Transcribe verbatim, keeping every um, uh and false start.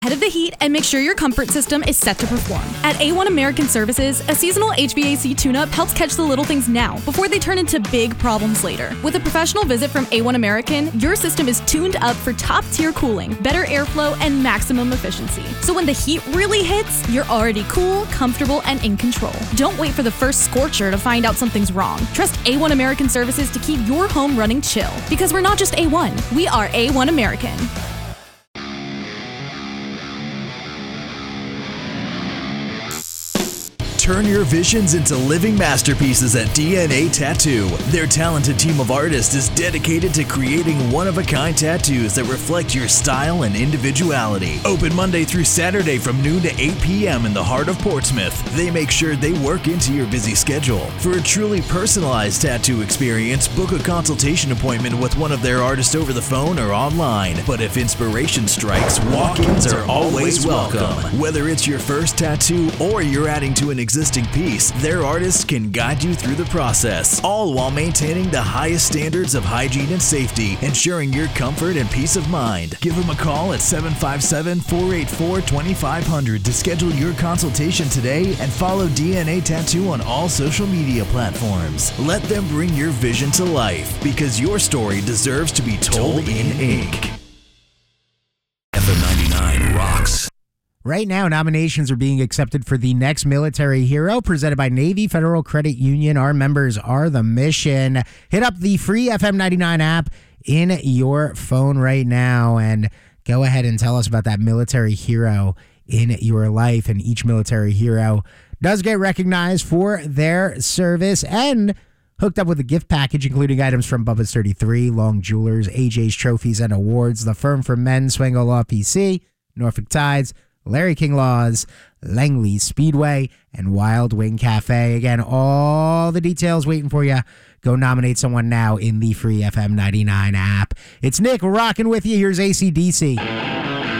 Head of the heat and make sure your comfort system is set to perform. At A one American Services, a seasonal H V A C tune-up helps catch the little things now before they turn into big problems later. With a professional visit from A one American, your system is tuned up for top-tier cooling, better airflow, and maximum efficiency. So when the heat really hits, you're already cool, comfortable, and in control. Don't wait for the first scorcher to find out something's wrong. Trust A one American Services to keep your home running chill. Because we're not just A one, we are A one American. Turn your visions into living masterpieces at D N A Tattoo. Their talented team of artists is dedicated to creating one-of-a-kind tattoos that reflect your style and individuality. Open Monday through Saturday from noon to eight p.m. in the heart of Portsmouth. They make sure they work into your busy schedule. For a truly personalized tattoo experience, book a consultation appointment with one of their artists over the phone or online. But if inspiration strikes, walk-ins are always welcome. Whether it's your first tattoo or you're adding to an existing piece, their artists can guide you through the process, all while maintaining the highest standards of hygiene and safety, ensuring your comfort and peace of mind. Give them a call at seven five seven, four eight four, two five zero zero to schedule your consultation today and follow D N A Tattoo on all social media platforms. Let them bring your vision to life, because your story deserves to be told in ink. F M ninety-nine rocks. Right now, nominations are being accepted for the next military hero presented by Navy Federal Credit Union. Our members are the mission. Hit up the free F M ninety-nine app in your phone right now and go ahead and tell us about that military hero in your life. And each military hero does get recognized for their service and hooked up with a gift package, including items from Bubba's thirty-three, Long Jewelers, A J's Trophies and Awards, The Firm for Men, Swango Law P C, Norfolk Tides, Larry King Laws, Langley Speedway, and Wild Wing Cafe. Again, all the details waiting for you. Go nominate someone now in the free F M ninety-nine app. It's Nick rocking with you. Here's A C D C.